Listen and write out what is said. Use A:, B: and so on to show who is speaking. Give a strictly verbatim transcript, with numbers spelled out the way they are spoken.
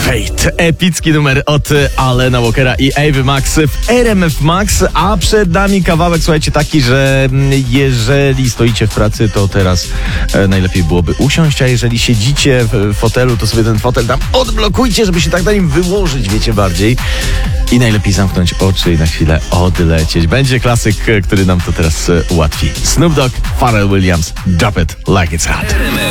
A: Fate. Epicki numer od Alana Walkera i Avy Max w R M F Max, a przed nami kawałek, słuchajcie, taki, że jeżeli stoicie w pracy, to teraz e, najlepiej byłoby usiąść, a jeżeli siedzicie w fotelu, to sobie ten fotel tam odblokujcie, żeby się tak na nim wyłożyć, wiecie, bardziej. I najlepiej zamknąć oczy i na chwilę odlecieć. Będzie klasyk, który nam to teraz ułatwi. Snoop Dogg, Pharrell Williams, Drop It Like It's Hot.